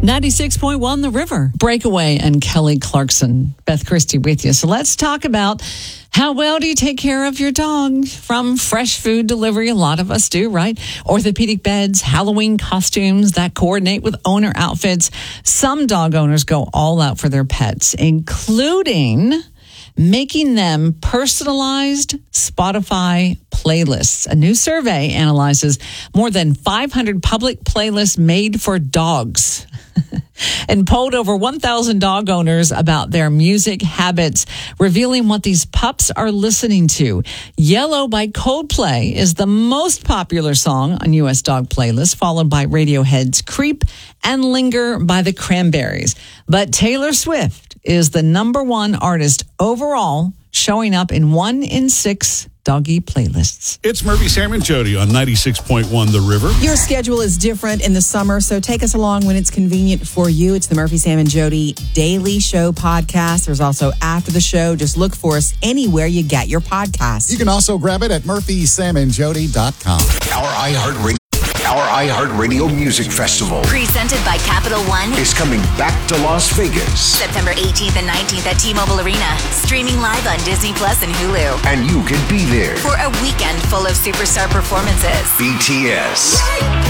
96.1 The River, Breakaway, and Kelly Clarkson. Beth Christie with you. So let's talk about how well do you take care of your dog? From fresh food delivery, a lot of us do, right? Orthopedic beds, Halloween costumes that coordinate with owner outfits. Some dog owners go all out for their pets, including making them personalized Spotify playlists. A new survey analyzes more than 500 public playlists made for dogs and polled over 1,000 dog owners about their music habits, revealing what these pups are listening to. Yellow by Coldplay is the most popular song on U.S. dog playlists, followed by Radiohead's Creep and Linger by the Cranberries. But Taylor Swift is the number one artist overall, showing up in 1 in 6 doggy playlists. It's Murphy, Sam, and Jody on 96.1 The River. Your schedule is different in the summer, so take us along when it's convenient for you. It's the Murphy, Sam, and Jody Daily Show podcast. There's also After the Show. Just look for us anywhere you get your podcasts. You can also grab it at murphysamandjody.com. Our iHeartRadio Music Festival, presented by Capital One, is coming back to Las Vegas. September 18th and 19th at T-Mobile Arena. Streaming live on Disney Plus and Hulu. And you can be there for a weekend full of superstar performances. BTS,